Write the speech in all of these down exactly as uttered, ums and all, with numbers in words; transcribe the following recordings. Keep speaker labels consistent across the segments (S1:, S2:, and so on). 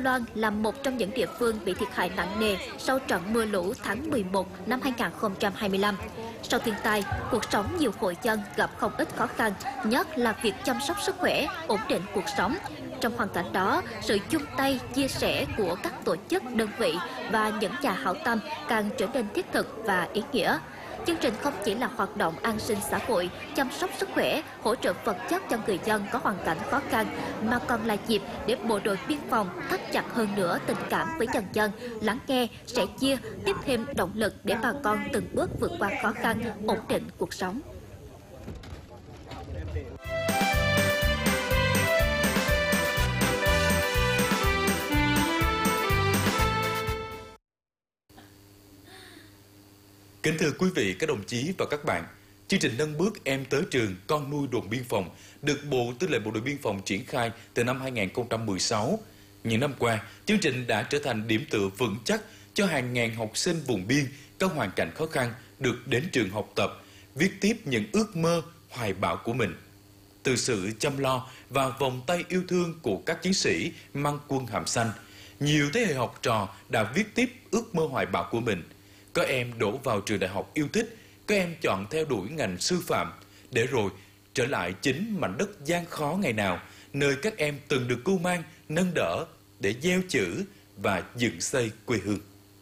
S1: Loan là một trong những địa phương bị thiệt hại nặng nề sau trận mưa lũ tháng mười một năm hai nghìn không trăm hai mươi lăm. Sau thiên tai, cuộc sống nhiều hộ dân gặp không ít khó khăn, nhất là việc chăm sóc sức khỏe, ổn định cuộc sống. Trong hoàn cảnh đó, sự chung tay, chia sẻ của các tổ chức, đơn vị và những nhà hảo tâm càng trở nên thiết thực và ý nghĩa. Chương trình không chỉ là hoạt động an sinh xã hội, chăm sóc sức khỏe, hỗ trợ vật chất cho người dân có hoàn cảnh khó khăn, mà còn là dịp để bộ đội biên phòng thắt chặt hơn nữa tình cảm với nhân dân, lắng nghe, sẻ chia, tiếp thêm động lực để bà con từng bước vượt qua khó khăn, ổn định cuộc sống.
S2: Kính thưa quý vị, các đồng chí và các bạn, chương trình nâng bước em tới trường con nuôi đồn biên phòng được Bộ Tư lệnh Bộ đội Biên phòng triển khai từ năm hai nghìn không trăm mười sáu. Những năm qua, chương trình đã trở thành điểm tựa vững chắc cho hàng ngàn học sinh vùng biên có hoàn cảnh khó khăn được đến trường học tập, viết tiếp những ước mơ, hoài bão của mình. Từ sự chăm lo và vòng tay yêu thương của các chiến sĩ mang quân hàm xanh, nhiều thế hệ học trò đã viết tiếp ước mơ hoài bão của mình. Có em đổ vào trường đại học yêu thích, có em chọn theo đuổi ngành sư phạm, để rồi trở lại chính mảnh đất gian khó ngày nào, nơi các em từng được cưu mang, nâng đỡ để gieo chữ và dựng xây quê hương.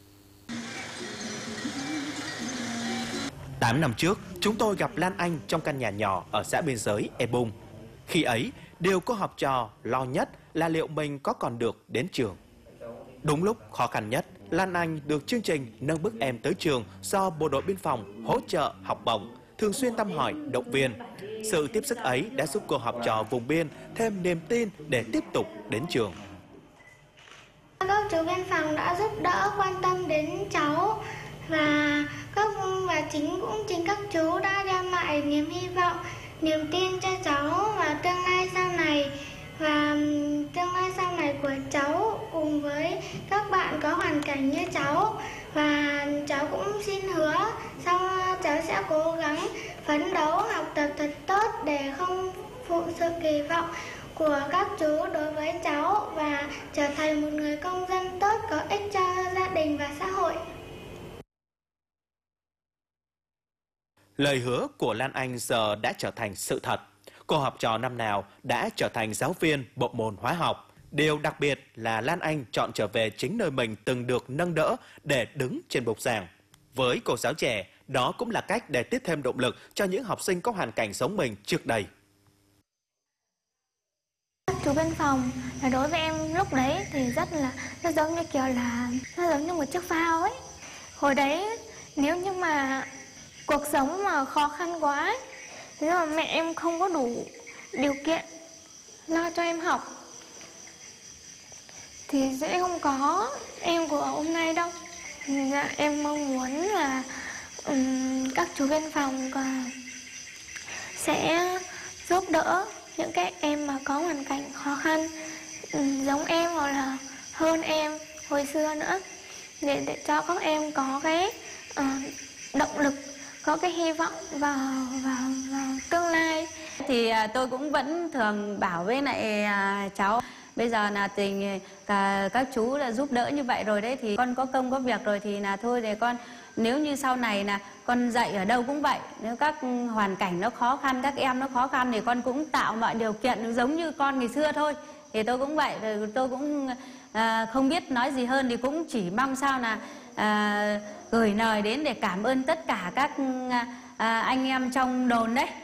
S3: Tám năm trước, chúng tôi gặp Lan Anh trong căn nhà nhỏ ở xã biên giới E Bung. Khi ấy, điều cô học trò lo nhất là liệu mình có còn được đến trường. Đúng lúc khó khăn nhất, Lan Anh được chương trình nâng bước em tới trường do Bộ đội Biên phòng hỗ trợ học bổng, thường xuyên thăm hỏi, động viên. Sự tiếp sức ấy đã giúp cô học trò vùng biên thêm niềm tin để tiếp tục đến trường.
S4: Các chú biên phòng đã giúp đỡ, quan tâm đến cháu và các và chính cũng chính các chú đã đem lại niềm hy vọng, niềm tin cho cháu và tương lai sau này. Và tương lai sau này của cháu cùng với các bạn có hoàn cảnh như cháu. Và cháu cũng xin hứa sau cháu sẽ cố gắng phấn đấu học tập thật tốt để không phụ sự kỳ vọng của các chú đối với cháu và trở thành một người công dân tốt có ích cho gia đình và xã hội.
S3: Lời hứa của Lan Anh giờ đã trở thành sự thật. Cô học trò năm nào đã trở thành giáo viên bộ môn hóa học. Điều đặc biệt là Lan Anh chọn trở về chính nơi mình từng được nâng đỡ để đứng trên bục giảng. Với cô giáo trẻ, đó cũng là cách để tiếp thêm động lực cho những học sinh có hoàn cảnh giống mình trước đây.
S4: Chú biên phòng là đối với em lúc đấy thì rất là nó giống như kiểu là nó giống như một chiếc phao ấy. Hồi đấy nếu như mà cuộc sống mà khó khăn quá ấy, nếu mà mẹ em không có đủ điều kiện lo cho em học thì sẽ không có em của hôm nay đâu. Dạ, em mong muốn là um, các chú biên phòng sẽ giúp đỡ những cái em mà có hoàn cảnh khó khăn um, giống em hoặc là hơn em hồi xưa nữa, để để cho các em có cái uh, động lực, có cái hy vọng vào vào vào tương lai.
S5: Thì à, tôi cũng vẫn thường bảo với lại à, cháu bây giờ là tình cả các chú là giúp đỡ như vậy rồi đấy, thì con có công có việc rồi thì là thôi để con, nếu như sau này là con dạy ở đâu cũng vậy, nếu các hoàn cảnh nó khó khăn, các em nó khó khăn thì con cũng tạo mọi điều kiện giống như con ngày xưa thôi. Thì tôi cũng vậy, rồi tôi cũng à, không biết nói gì hơn, thì cũng chỉ mong sao là à, gửi lời đến để cảm ơn tất cả các à, anh em trong đồn đấy.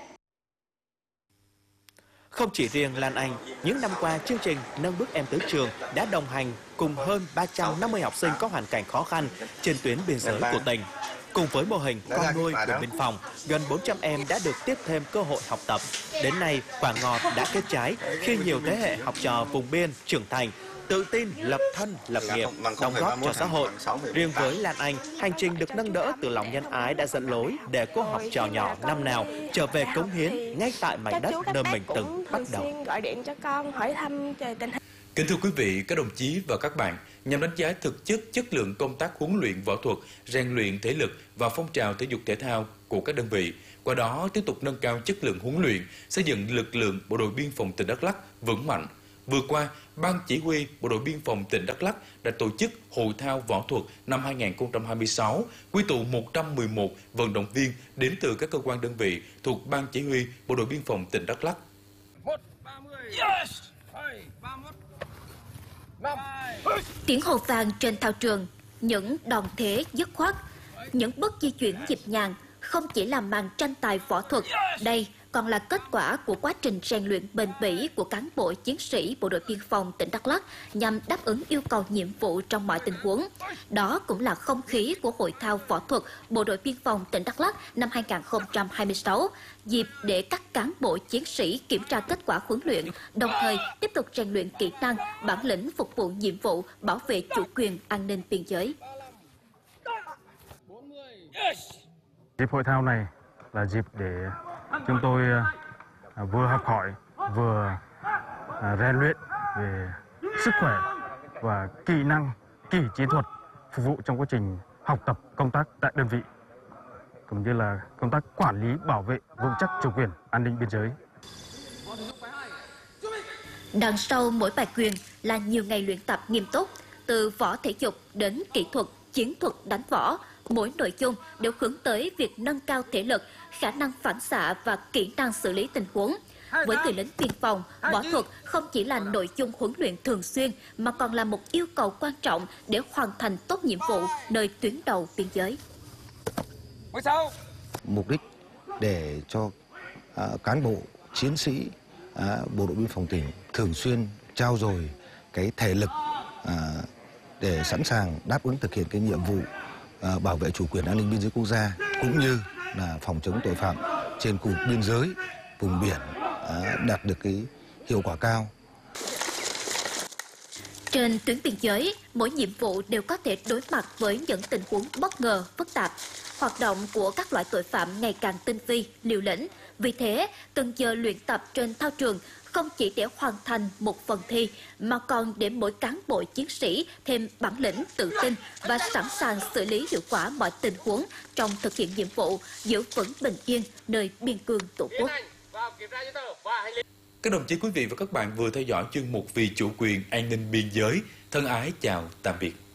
S3: Không chỉ riêng Lan Anh, những năm qua chương trình Nâng Bước Em Tới Trường đã đồng hành cùng hơn ba trăm năm mươi học sinh có hoàn cảnh khó khăn trên tuyến biên giới của tỉnh. Cùng với mô hình con nuôi của biên phòng, gần bốn trăm em đã được tiếp thêm cơ hội học tập. Đến nay, quả ngọt đã kết trái khi nhiều thế hệ học trò vùng biên trưởng thành, tự tin lập thân, lập nghiệp, đóng góp cho xã hội. Riêng với Lan Anh, hành trình được nâng đỡ từ lòng nhân ái đã dẫn lối để cô học trò nhỏ năm nào trở về cống hiến ngay tại mảnh đất nơi mình từng bắt đầu.
S6: Gọi điện cho con hỏi thăm tình hình.
S2: Kính thưa quý vị, các đồng chí và các bạn, nhằm đánh giá thực chất chất lượng công tác huấn luyện võ thuật, rèn luyện thể lực và phong trào thể dục thể thao của các đơn vị, qua đó tiếp tục nâng cao chất lượng huấn luyện, xây dựng lực lượng bộ đội biên phòng tỉnh Đắk Lắk vững mạnh, Vừa qua, Ban Chỉ huy Bộ đội Biên phòng tỉnh Đắk Lắk đã tổ chức hội thao võ thuật năm hai nghìn không trăm hai mươi sáu, quy tụ một trăm mười một vận động viên đến từ các cơ quan đơn vị thuộc Ban Chỉ huy Bộ đội Biên phòng tỉnh Đắk Lắk.
S1: Tiếng hô vang trên thao trường, những đòn thế dứt khoát, những bước di chuyển nhịp nhàng không chỉ là màn tranh tài võ thuật, đây còn là kết quả của quá trình rèn luyện bền bỉ của cán bộ chiến sĩ Bộ đội Biên phòng tỉnh Đắk Lắk nhằm đáp ứng yêu cầu nhiệm vụ trong mọi tình huống. Đó cũng là không khí của hội thao võ thuật Bộ đội Biên phòng tỉnh Đắk Lắk năm hai nghìn không trăm hai mươi sáu, dịp để các cán bộ chiến sĩ kiểm tra kết quả huấn luyện, đồng thời tiếp tục rèn luyện kỹ năng, bản lĩnh phục vụ nhiệm vụ bảo vệ chủ quyền an ninh biên giới.
S7: Dịp hội thao này là dịp để chúng tôi vừa học hỏi, vừa rèn luyện về sức khỏe và kỹ năng, kỹ chiến thuật phục vụ trong quá trình học tập công tác tại đơn vị, cũng như là công tác quản lý, bảo vệ vững chắc chủ quyền an ninh biên giới.
S1: Đằng sau mỗi bài quyền là nhiều ngày luyện tập nghiêm túc, từ võ thể dục đến kỹ thuật, chiến thuật đánh võ. Mỗi nội dung đều hướng tới việc nâng cao thể lực, khả năng phản xạ và kỹ năng xử lý tình huống. Với người lính biên phòng, võ thuật không chỉ là nội dung huấn luyện thường xuyên mà còn là một yêu cầu quan trọng để hoàn thành tốt nhiệm vụ nơi tuyến đầu biên giới.
S8: Mục đích để cho à, cán bộ, chiến sĩ à, Bộ đội Biên phòng tỉnh thường xuyên trau dồi cái thể lực à, để sẵn sàng đáp ứng thực hiện cái nhiệm vụ à, bảo vệ chủ quyền an ninh biên giới quốc gia, cũng như là phòng chống tội phạm trên khu vực biên giới, vùng biển à, đạt được cái hiệu quả cao.
S1: Trên tuyến biên giới, mỗi nhiệm vụ đều có thể đối mặt với những tình huống bất ngờ, phức tạp. Hoạt động của các loại tội phạm ngày càng tinh vi, liều lĩnh. Vì thế, từng giờ luyện tập trên thao trường không chỉ để hoàn thành một phần thi, mà còn để mỗi cán bộ chiến sĩ thêm bản lĩnh, tự tin và sẵn sàng xử lý hiệu quả mọi tình huống trong thực hiện nhiệm vụ, giữ vững bình yên nơi biên cương Tổ quốc.
S2: Các đồng chí, quý vị và các bạn vừa theo dõi chuyên mục Vì chủ quyền an ninh biên giới. Thân ái chào tạm biệt.